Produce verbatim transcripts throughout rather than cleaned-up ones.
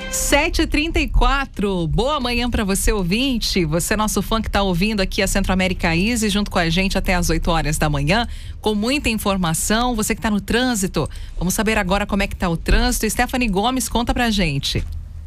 sete e trinta e quatro, boa manhã para você, ouvinte. Você é nosso fã que está ouvindo aqui a Centro-América Easy junto com a gente até as oito horas da manhã, com muita informação. Você que está no trânsito, vamos saber agora como é que está o trânsito. Stephanie Gomes, conta pra gente.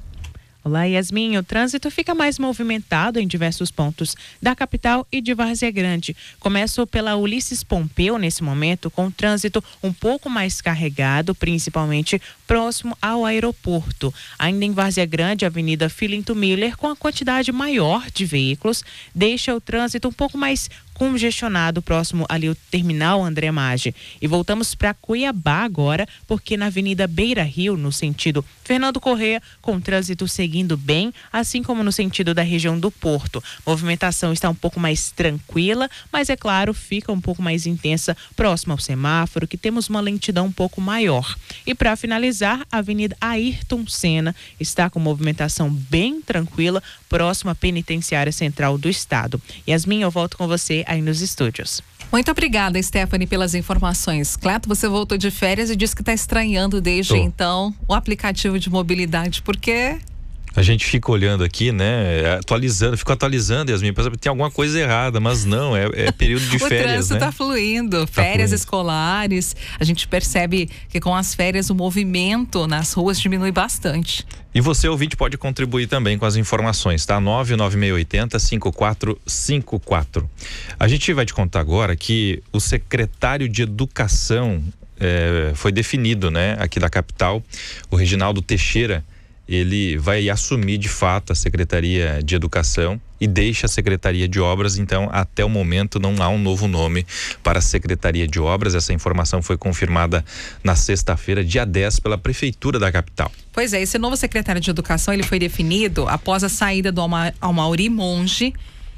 Olá, Yasmin. O trânsito fica mais movimentado em diversos pontos da capital e de Várzea Grande. Começo pela Ulisses Pompeu nesse momento, com o trânsito um pouco mais carregado, principalmente próximo ao aeroporto. Ainda em Várzea Grande, a Avenida Filinto Miller, com a quantidade maior de veículos, deixa o trânsito um pouco mais congestionado próximo ali o terminal André Maggi. E voltamos para Cuiabá agora, porque na Avenida Beira Rio, no sentido Fernando Corrêa, com trânsito seguindo bem, assim como no sentido da região do Porto. Movimentação está um pouco mais tranquila, mas é claro, fica um pouco mais intensa próximo ao semáforo, que temos uma lentidão um pouco maior. E para finalizar, a Avenida Ayrton Senna está com movimentação bem tranquila, próxima à Penitenciária Central do Estado. Yasmin, eu volto com você aí nos estúdios. Muito obrigada, Stephanie, pelas informações. Cleto, você voltou de férias e disse que está estranhando desde Tô. então o aplicativo de mobilidade, porque A gente fica olhando aqui, né? Atualizando, fico atualizando, Yasmin, pensa que tem alguma coisa errada, mas não, é, é período de o férias, trânsito né? está fluindo, Tá férias fluindo. escolares. A gente percebe que com as férias o movimento nas ruas diminui bastante. E você, ouvinte, pode contribuir também com as informações, tá? nove nove seis oito zero cinco quatro cinco quatro. A gente vai te contar agora que o secretário de Educação eh, foi definido, né? Aqui da capital, o Reginaldo Teixeira. Ele vai assumir de fato a Secretaria de Educação e deixa a Secretaria de Obras. Então, até o momento não há um novo nome para a Secretaria de Obras. Essa informação foi confirmada na sexta-feira, dia dez, pela Prefeitura da capital. Pois é, esse novo secretário de Educação, ele foi definido após a saída do Alma, Almauri Monge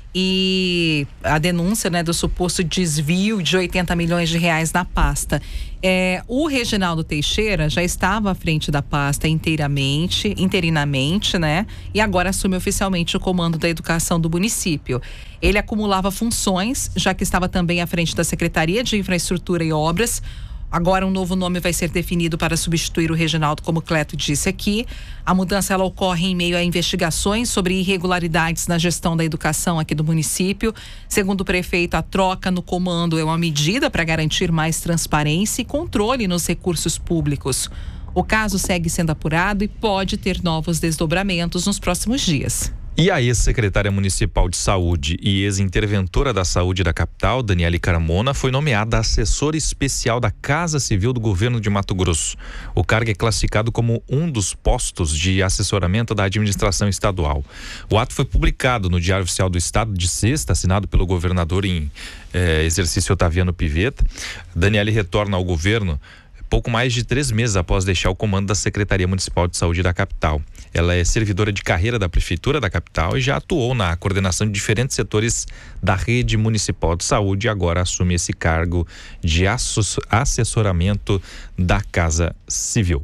e a denúncia, né, do suposto desvio de oitenta milhões de reais na pasta. É, o Reginaldo Teixeira já estava à frente da pasta inteiramente, interinamente, né? E agora assume oficialmente o comando da educação do município. Ele acumulava funções, já que estava também à frente da Secretaria de Infraestrutura e Obras. Agora um novo nome vai ser definido para substituir o Reginaldo, como o Cleto disse aqui. A mudança ela ocorre em meio a investigações sobre irregularidades na gestão da educação aqui do município. Segundo o prefeito, a troca no comando é uma medida para garantir mais transparência e controle nos recursos públicos. O caso segue sendo apurado e pode ter novos desdobramentos nos próximos dias. E a ex-secretária municipal de saúde e ex-interventora da saúde da capital, Daniele Carmona, foi nomeada assessora especial da Casa Civil do governo de Mato Grosso. O cargo é classificado como um dos postos de assessoramento da administração estadual. O ato foi publicado no Diário Oficial do Estado de sexta, assinado pelo governador em eh, exercício Otaviano Pivetta. Daniele retorna ao governo pouco mais de três meses após deixar o comando da Secretaria Municipal de Saúde da capital. Ela é servidora de carreira da Prefeitura da capital e já atuou na coordenação de diferentes setores da rede municipal de saúde e agora assume esse cargo de assessoramento da Casa Civil.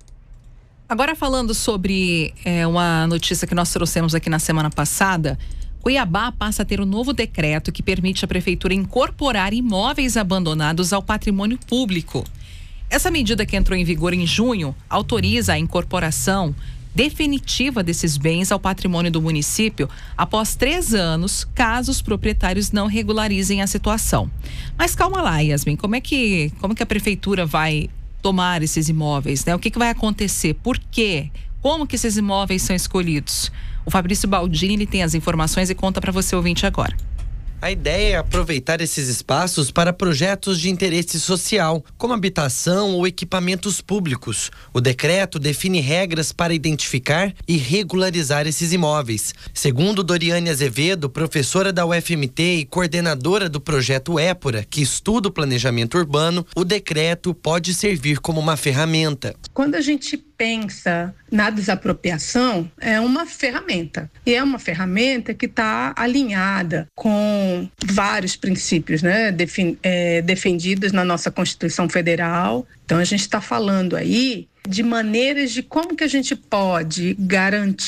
Agora falando sobre é, uma notícia que nós trouxemos aqui na semana passada, Cuiabá passa a ter um novo decreto que permite à Prefeitura incorporar imóveis abandonados ao patrimônio público. Essa medida, que entrou em vigor em junho, autoriza a incorporação definitiva desses bens ao patrimônio do município após três anos, caso os proprietários não regularizem a situação. Mas calma lá, Yasmin, como é que, como que a prefeitura vai tomar esses imóveis, né? O que que vai acontecer? Por quê? Como que esses imóveis são escolhidos? O Fabrício Baldini, ele tem as informações e conta para você, ouvinte, agora. A ideia é aproveitar esses espaços para projetos de interesse social, como habitação ou equipamentos públicos. O decreto define regras para identificar e regularizar esses imóveis. Segundo Doriane Azevedo, professora da U F M T e coordenadora do projeto Épora, que estuda o planejamento urbano, o decreto pode servir como uma ferramenta. Quando a gente pensa na desapropriação, é uma ferramenta. E é uma ferramenta que está alinhada com vários princípios, né, defin, é, defendidos na nossa Constituição Federal. Então, a gente está falando aí de maneiras de como que a gente pode garantir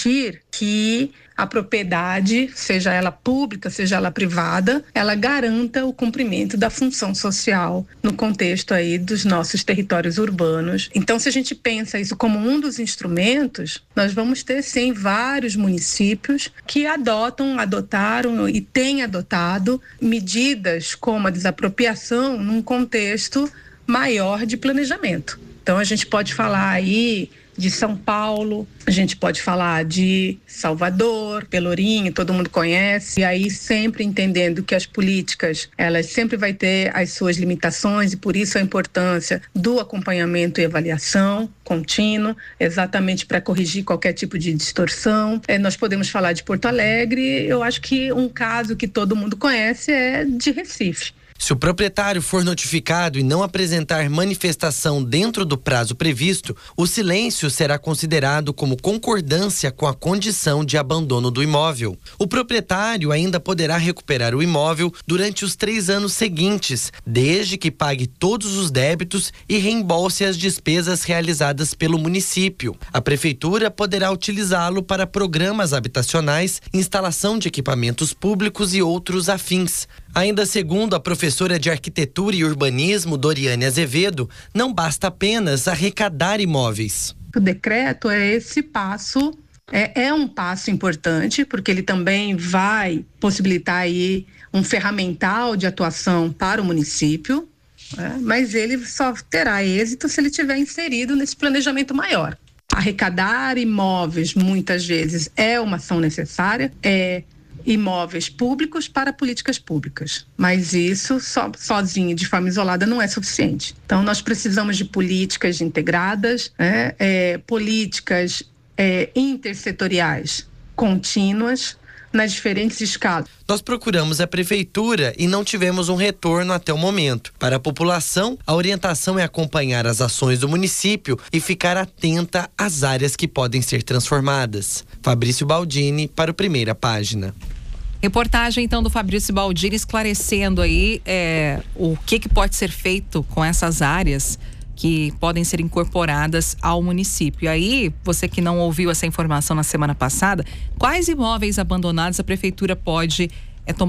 que a propriedade, seja ela pública, seja ela privada, ela garanta o cumprimento da função social no contexto aí dos nossos territórios urbanos. Então, se a gente pensa isso como um dos instrumentos, nós vamos ter, sim, vários municípios que adotam, adotaram e têm adotado medidas como a desapropriação num contexto maior de planejamento. Então, a gente pode falar aí de São Paulo, a gente pode falar de Salvador, Pelourinho, todo mundo conhece, e aí sempre entendendo que as políticas, elas sempre vai ter as suas limitações e por isso a importância do acompanhamento e avaliação contínuo, exatamente para corrigir qualquer tipo de distorção. É, nós podemos falar de Porto Alegre, eu acho que um caso que todo mundo conhece é de Recife. Se o proprietário for notificado e não apresentar manifestação dentro do prazo previsto, o silêncio será considerado como concordância com a condição de abandono do imóvel. O proprietário ainda poderá recuperar o imóvel durante os três anos seguintes, desde que pague todos os débitos e reembolse as despesas realizadas pelo município. A prefeitura poderá utilizá-lo para programas habitacionais, instalação de equipamentos públicos e outros afins. Ainda segundo a professora de Arquitetura e Urbanismo, Doriane Azevedo, não basta apenas arrecadar imóveis. O decreto é esse passo, é, é um passo importante, porque ele também vai possibilitar aí um ferramental de atuação para o município, né? Mas ele só terá êxito se ele estiver inserido nesse planejamento maior. Arrecadar imóveis, muitas vezes, é uma ação necessária, é imóveis públicos para políticas públicas, mas isso so, sozinho, de forma isolada, não é suficiente. Então, nós precisamos de políticas integradas, né? é, políticas é, intersetoriais contínuas nas diferentes escalas. Nós procuramos a prefeitura e não tivemos um retorno até o momento. Para a população, a orientação é acompanhar as ações do município e ficar atenta às áreas que podem ser transformadas. Fabrício Baldini para o Primeira Página. Reportagem então do Fabrício Baldini esclarecendo aí é, o que, que pode ser feito com essas áreas que podem ser incorporadas ao município. E aí, você que não ouviu essa informação na semana passada, quais imóveis abandonados a prefeitura pode